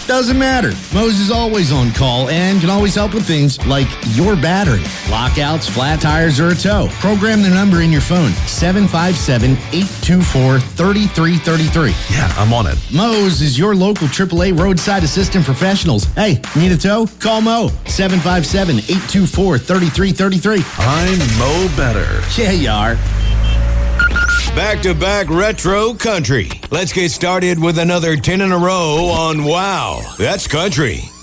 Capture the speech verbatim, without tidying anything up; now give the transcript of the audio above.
Doesn't matter. Moe's is always on call and can always help with things like your battery, lockouts, flat tires, or a tow. Program their number in your phone, seven five seven, eight two four, three three three three. Yeah, I'm on it. Moe's is your local triple A roadside assistant professionals. Hey, need a tow? Call Mo, seven five seven, eight two four, three three three three. I'm Mo Better. Yeah, you are. Back-to-back retro country. Let's get started with another ten in a row on Wow, That's Country.